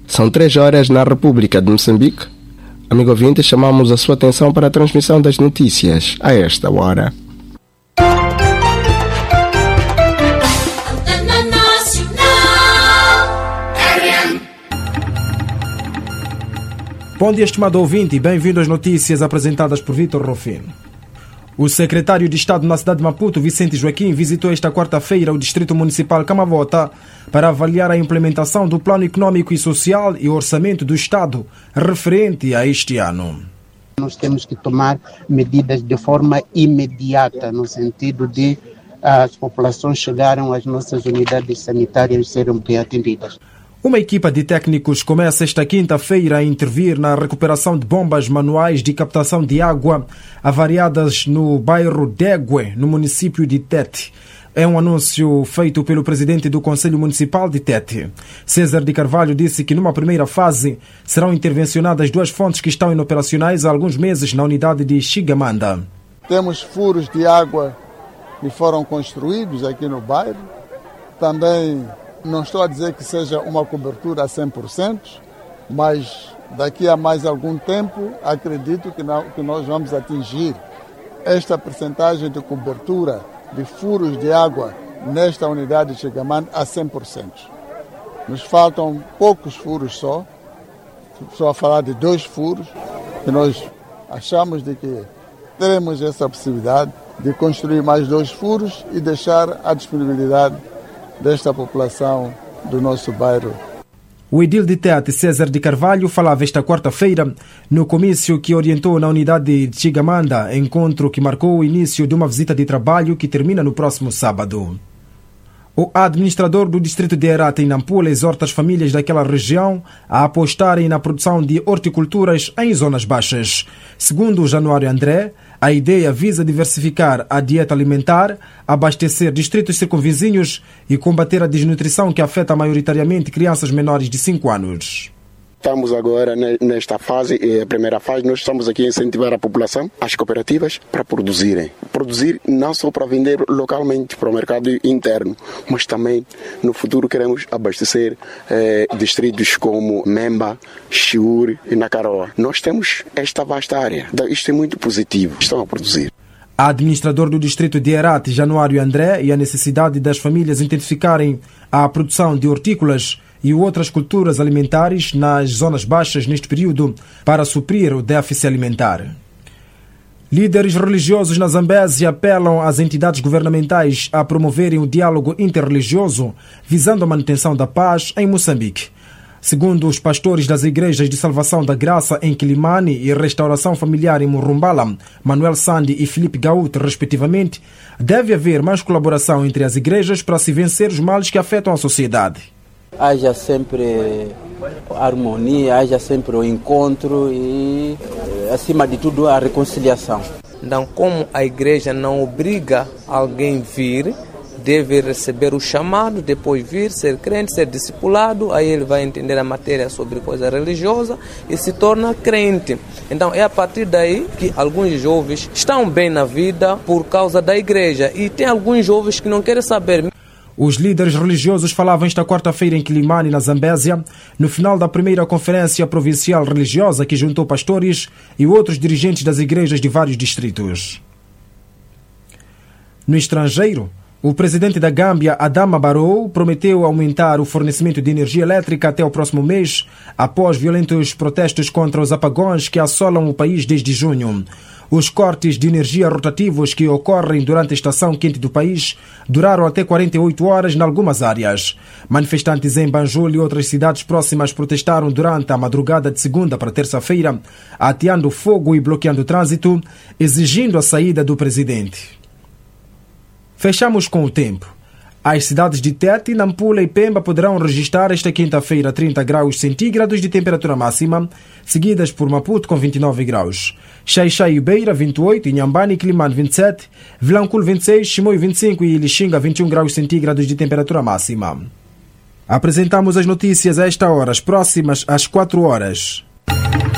São 3 horas na República de Moçambique. Amigo ouvinte, chamamos a sua atenção para a transmissão das notícias a esta hora. Bom dia, estimado ouvinte, e bem-vindo às notícias apresentadas por Vítor Rufino. O secretário de Estado na cidade de Maputo, Vicente Joaquim, visitou esta quarta-feira o Distrito Municipal Camavota para avaliar a implementação do Plano Econômico e Social e Orçamento do Estado referente a este ano. Nós temos que tomar medidas de forma imediata, no sentido de as populações chegarem às nossas unidades sanitárias e serem bem atendidas. Uma equipa de técnicos começa esta quinta-feira a intervir na recuperação de bombas manuais de captação de água avariadas no bairro Degue, no município de Tete. É um anúncio feito pelo presidente do Conselho Municipal de Tete. César de Carvalho disse que numa primeira fase serão intervencionadas 2 fontes que estão inoperacionais há alguns meses na unidade de Xigamanda. Temos furos de água que foram construídos aqui no bairro. Também não estou a dizer que seja uma cobertura a 100%, mas daqui a mais algum tempo acredito que nós vamos atingir esta percentagem de cobertura de furos de água nesta unidade de Xigamanda a 100%. Nos faltam poucos furos só, estou a falar de 2 furos, que nós achamos de que teremos essa possibilidade de construir mais 2 furos e deixar a disponibilidade desta população do nosso bairro. O edil de Tete, César de Carvalho, falava esta quarta-feira no comício que orientou na unidade de Xigamanda, encontro que marcou o início de uma visita de trabalho que termina no próximo sábado. O administrador do distrito de Herata, em Nampula, exorta as famílias daquela região a apostarem na produção de horticulturas em zonas baixas. Segundo o Januário André, a ideia visa diversificar a dieta alimentar, abastecer distritos circunvizinhos e combater a desnutrição que afeta maioritariamente crianças menores de 5 anos. Estamos agora nesta fase, a primeira fase, nós estamos aqui a incentivar a população, as cooperativas, para produzirem. Produzir não só para vender localmente para o mercado interno, mas também no futuro queremos abastecer distritos como Memba, Chiure e Nacaroa. Nós temos esta vasta área, isto é muito positivo, estão a produzir. A administrador do distrito de Herate, Januário André, e a necessidade das famílias intensificarem a produção de hortícolas e outras culturas alimentares nas zonas baixas neste período para suprir o déficit alimentar. Líderes religiosos na Zambésia apelam às entidades governamentais a promoverem o diálogo interreligioso visando a manutenção da paz em Moçambique. Segundo os pastores das igrejas de Salvação da Graça em Quilimane e Restauração Familiar em Murumbala, Manuel Sandi e Filipe Gaúte, respectivamente, deve haver mais colaboração entre as igrejas para se vencer os males que afetam a sociedade. Haja sempre harmonia, haja sempre o encontro e, acima de tudo, a reconciliação. Então, como a igreja não obriga alguém a vir, deve receber o chamado, depois vir, ser crente, ser discipulado, aí ele vai entender a matéria sobre coisa religiosa e se torna crente. Então é a partir daí que alguns jovens estão bem na vida por causa da igreja e tem alguns jovens que não querem saber. Os líderes religiosos falavam esta quarta-feira em Quilimane, na Zambésia, no final da primeira conferência provincial religiosa que juntou pastores e outros dirigentes das igrejas de vários distritos. No estrangeiro, o presidente da Gâmbia, Adama Barrow, prometeu aumentar o fornecimento de energia elétrica até o próximo mês, após violentos protestos contra os apagões que assolam o país desde junho. Os cortes de energia rotativos que ocorrem durante a estação quente do país duraram até 48 horas em algumas áreas. Manifestantes em Banjul e outras cidades próximas protestaram durante a madrugada de segunda para terça-feira, ateando fogo e bloqueando o trânsito, exigindo a saída do presidente. Fechamos com o tempo. As cidades de Tete, Nampula e Pemba poderão registrar esta quinta-feira 30 graus centígrados de temperatura máxima, seguidas por Maputo com 29 graus. Xai-Xai e Beira 28, Inhambane e Quilimane 27, Vilanculo 26, Chimoio 25 e Lixinga 21 graus centígrados de temperatura máxima. Apresentamos as notícias a esta hora, as próximas às 4 horas.